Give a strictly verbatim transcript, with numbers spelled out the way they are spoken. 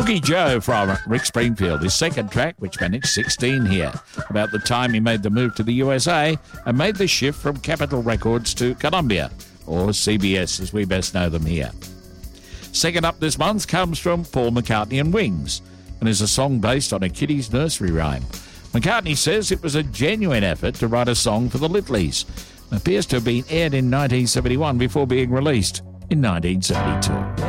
Cookie Joe from Rick Springfield, his second track, which managed sixteen here, about the time he made the move to the U S A and made the shift from Capitol Records to Columbia, or C B S as we best know them here. Second up this month comes from Paul McCartney and Wings, and is a song based on a kiddie's nursery rhyme. McCartney says it was a genuine effort to write a song for the Littleys. It appears to have been aired in nineteen seventy-one before being released in nineteen seventy-two.